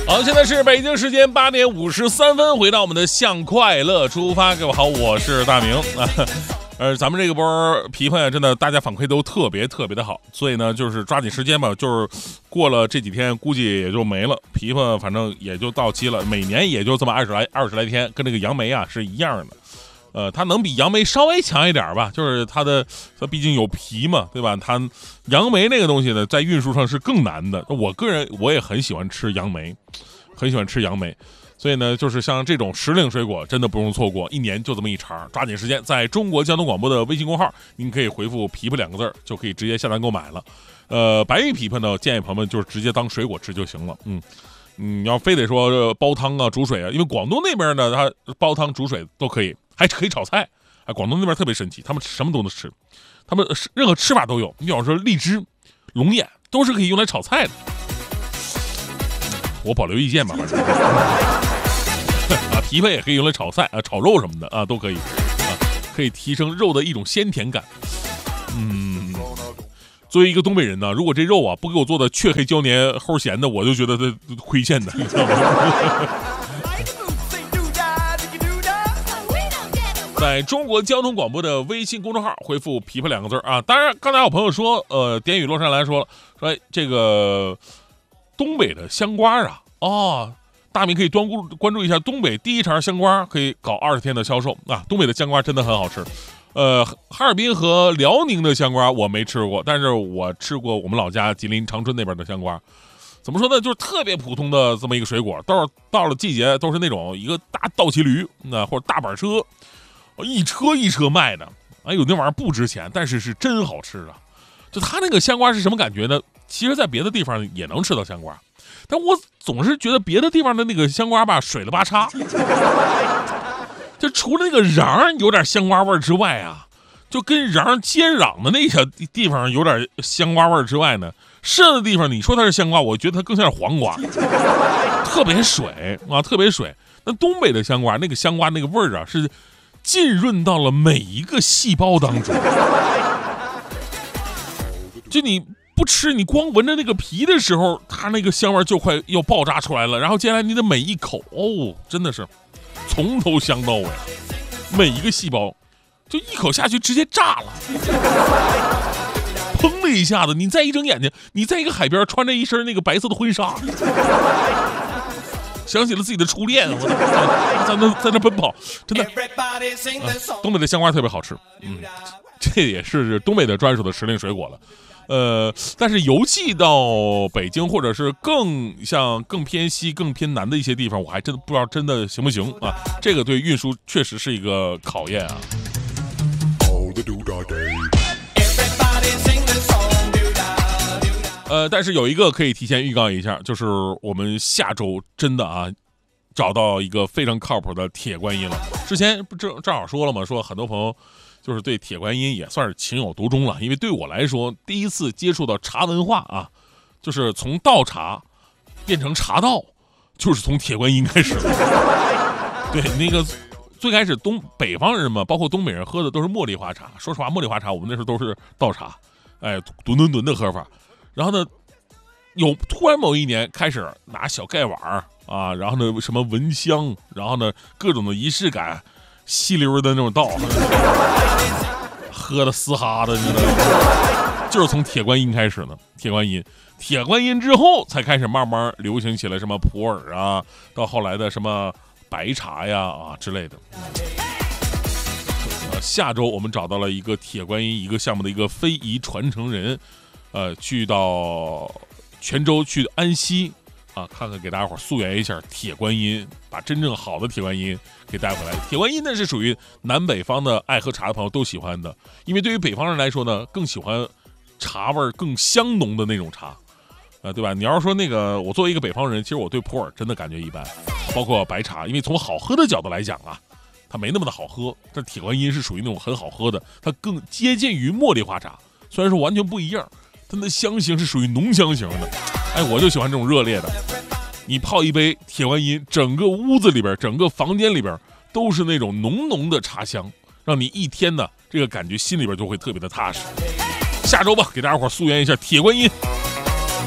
好，现在是北京时间8:53，回到我们的向快乐出发。各位好，我是大明啊。咱们这个波琵琶呀，真的大家反馈都特别的好，所以呢，就是抓紧时间吧，就是过了这几天，估计也就没了。琵琶反正也就到期了，每年也就这么二十来天，跟这个杨梅啊是一样的。它能比杨梅稍微强一点吧，就是它毕竟有皮嘛，对吧？它杨梅那个东西呢，在运输上是更难的。我个人我也很喜欢吃杨梅，所以呢，就是像这种时令水果，真的不用错过，一年就这么一茬，抓紧时间，在中国交通广播的微信公号，您可以回复"琵琶"2个字，就可以直接下单购买了。白玉枇杷呢，建议朋友们就是直接当水果吃就行了。你要非得说煲汤啊、煮水啊，因为广东那边呢，它煲汤、煮水都可以。还可以炒菜，广东那边特别神奇，他们什么都能吃，他们任何吃法都有。你比方说荔枝、龙眼都是可以用来炒菜的。我保留意见吧，反正枇杷也可以用来炒菜炒肉什么的都可以可以提升肉的一种鲜甜感。作为一个东北人呢，如果这肉不给我做的雀黑椒黏齁咸的，我就觉得它亏欠的，你知道吗？在中国交通广播的微信公众号回复"琵琶"2个字当然，刚才有朋友说，点雨落山来说这个东北的香瓜大明可以关注一下东北第一茬香瓜，可以搞20天的销售东北的香瓜真的很好吃。哈尔滨和辽宁的香瓜我没吃过，但是我吃过我们老家吉林长春那边的香瓜。怎么说呢？就是特别普通的这么一个水果，到了季节都是那种一个大倒骑驴或者大板车。一车一车卖的，有那玩意儿不值钱，但是是真好吃啊！就它那个香瓜是什么感觉呢？其实，在别的地方也能吃到香瓜，但我总是觉得别的地方的那个香瓜吧，水了吧叉。就除了那个瓤有点香瓜味之外就跟瓤接壤的那小地方有点香瓜味之外呢，剩下的地方你说它是香瓜，我觉得它更像是黄瓜，特别水特别水。那东北的香瓜，那个香瓜那个味儿是浸润到了每一个细胞当中，就你不吃，你光闻着那个皮的时候，它那个香味就快要爆炸出来了。然后接下来你的每一口，真的是从头香到尾，每一个细胞就一口下去直接炸了，砰的一下子，你再一睁眼睛，你在一个海边穿着一身那个白色的婚纱。想起了自己的初恋，我在那奔跑，真的。东北的香瓜特别好吃，这也是东北的专属的时令水果了。但是邮寄到北京或者是更偏西、更偏南的一些地方，我还真的不知道真的行不行这个对运输确实是一个考验但是有一个可以提前预告一下，就是我们下周真的找到一个非常靠谱的铁观音了。之前不正好说了吗？说很多朋友就是对铁观音也算是情有独钟了，因为对我来说，第一次接触到茶文化就是从倒茶变成茶道，就是从铁观音开始的。对，那个最开始北方人嘛，包括东北人喝的都是茉莉花茶。说实话，茉莉花茶我们那时候都是倒茶，吨的喝法。然后呢，突然某一年开始拿小盖碗然后呢什么闻香，然后呢各种的仪式感，稀溜的那种倒，喝的嘶哈的，你知道吗？就是从铁观音开始的。铁观音之后才开始慢慢流行起来什么普洱到后来的什么白茶呀之类的。下周我们找到了一个铁观音一个项目的一个非遗传承人。去到泉州，去安溪看看，给大家伙溯源一下铁观音，把真正好的铁观音给带回来。铁观音呢是属于南北方的爱喝茶的朋友都喜欢的，因为对于北方人来说呢，更喜欢茶味更香浓的那种茶，对吧？你要是说那个，我作为一个北方人，其实我对普洱真的感觉一般，包括白茶，因为从好喝的角度来讲它没那么的好喝。但铁观音是属于那种很好喝的，它更接近于茉莉花茶，虽然说完全不一样。它的香型是属于浓香型的，我就喜欢这种热烈的。你泡一杯铁观音，整个屋子里边，整个房间里边都是那种浓浓的茶香，让你一天呢这个感觉心里边就会特别的踏实。下周吧，给大家伙溯源一下铁观音。